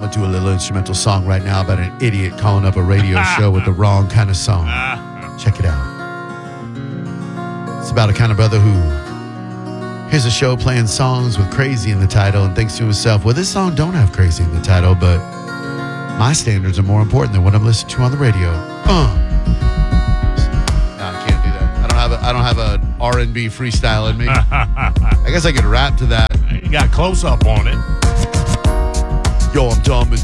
I'm going to do a little instrumental song right now about an idiot calling up a radio show with the wrong kind of song. Check it out. It's about a kind of brother who hears a show playing songs with crazy in the title and thinks to himself, well, this song don't have crazy in the title, but my standards are more important than what I'm listening to on the radio. No, I can't do that. I don't have an R&B freestyle in me. I guess I could rap to that. You got close up on it. Yo, I'm dumb and